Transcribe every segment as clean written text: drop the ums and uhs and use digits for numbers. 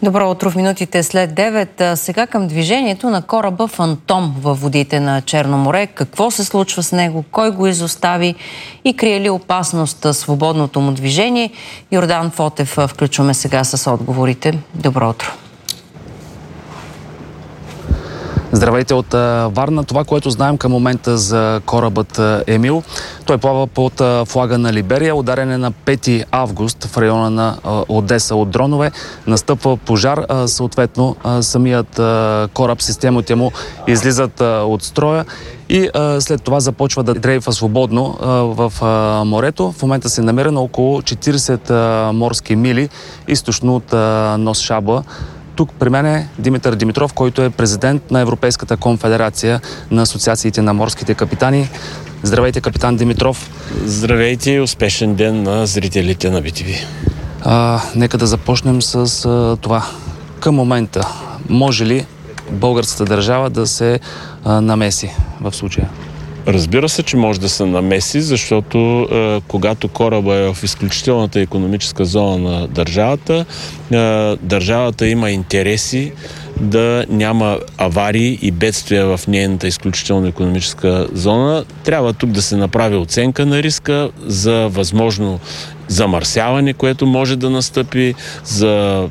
Добро утро, в минутите след 9. Сега към движението на кораба Фантом във водите на Черно море. Какво се случва с него, кой го изостави и крие ли опасност свободното му движение? Йордан Фотев включваме сега с отговорите. Добро утро. Здравейте от Варна. Това, което знаем към момента за корабът Емил, той плава под флага на Либерия. Ударен е на 5 август в района на Одеса от дронове. Настъпва пожар. Съответно, самият кораб, системите му излизат от строя и след това започва да дрейфа свободно в морето. В момента се намира на около 40 морски мили източно от нос Шабла. Тук при мен е Димитър Димитров, който е президент на Европейската конфедерация на асоциациите на морските капитани. Здравейте, капитан Димитров. Здравейте и успешен ден на зрителите на BTV. Нека да започнем с това. Към момента може ли българската държава да се намеси в случая? Разбира се, че може да се намеси, защото когато кораба е в изключителната икономическа зона на държавата, държавата има интереси да няма аварии и бедствия в нейната изключително икономическа зона. Трябва тук да се направи оценка на риска за възможно замърсяване, което може да настъпи, за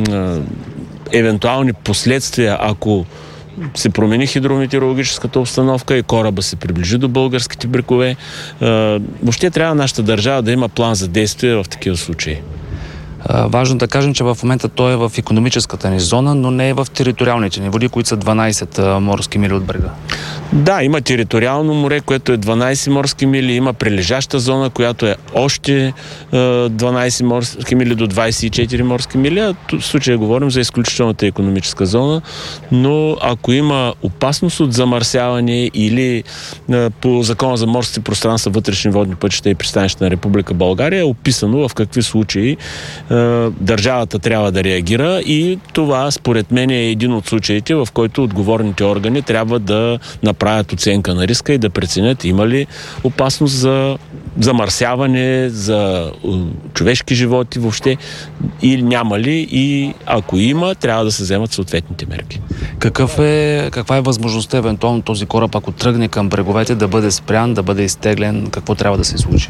евентуални последствия, ако се промени хидрометеорологическата обстановка и кораба се приближи до българските брегове. Въобще трябва нашата държава да има план за действие в такива случаи. Важно да кажем, че в момента той е в икономическата ни зона, но не е в териториалните ни води, които са 12 морски мили от брега. Да, има териториално море, което е 12 морски мили, има прилежаща зона, която е още 12 морски мили до 24 морски мили, а в случая говорим за изключителната икономическа зона, но ако има опасност от замърсяване или по закона за морските пространства, вътрешни водни пътища и пристанища на Република България е описано в какви случаи държавата трябва да реагира и това според мен е един от случаите, в който отговорните органи трябва да направят оценка на риска и да преценят има ли опасност за замърсяване, за човешки животи въобще или няма ли, и ако има, трябва да се вземат съответните мерки. Каква е възможността евентуално този кораб, ако тръгне към бреговете, да бъде спрян, да бъде изтеглен? Какво трябва да се случи?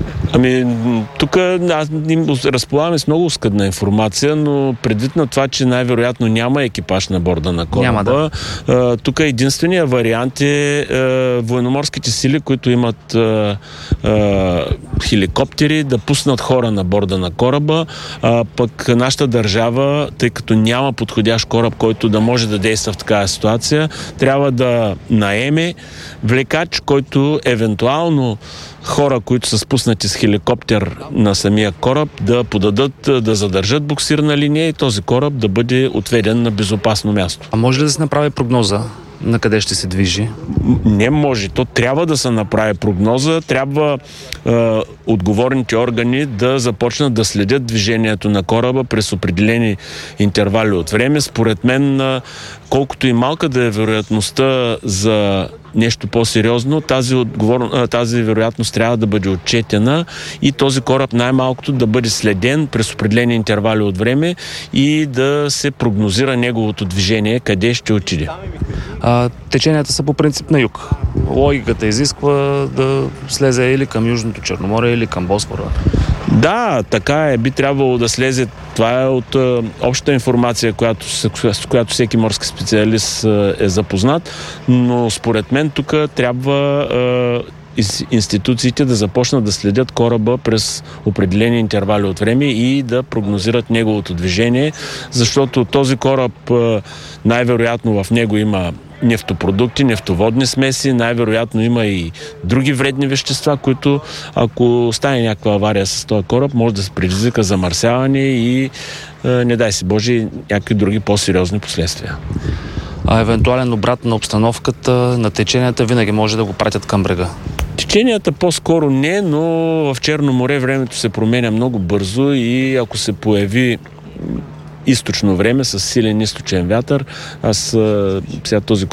Тук разполагаме с много оскъдна информация, но предвид на това, че най-вероятно няма екипаж на борда на кораба, тук единственият вариант е военноморските сили, които имат хеликоптери, да пуснат хора на борда на кораба, пък нашата държава, тъй като няма подходящ кораб, който да може да действа в такава ситуация, трябва да наеме влекач, който евентуално хора, които са спуснати с хеликоптер на самия кораб, да подадат, да задържат буксирна линия и този кораб да бъде отведен на безопасно място. А може ли да се направи прогноза на къде ще се движи? Не може. То трябва да се направи прогноза. Трябва отговорните органи да започнат да следят движението на кораба през определени интервали от време. Според мен, колкото и малка да е вероятността за нещо по-сериозно, тази вероятност трябва да бъде отчетена и този кораб най-малкото да бъде следен през определени интервали от време и да се прогнозира неговото движение, къде ще отиде. Теченията са по принцип на юг. Логиката изисква да слезе или към Южното Черноморие, или към Босфора. Да, така е. Би трябвало да слезе. Това е от общата информация, с която всеки морски специалист е запознат, но според мен тук трябва институциите да започнат да следят кораба през определени интервали от време и да прогнозират неговото движение, защото този кораб най-вероятно в него има нефтопродукти, нефтоводни смеси, най-вероятно има и други вредни вещества, които ако стане някаква авария с този кораб, може да се предизвика замърсяване и не дай си Боже някакви други по-сериозни последствия. Евентуален обрат на обстановката, на теченията винаги може да го пратят към брега? Теченията по-скоро не, но в Черно море времето се променя много бързо и ако се появи източно време с силен източен вятър, сега този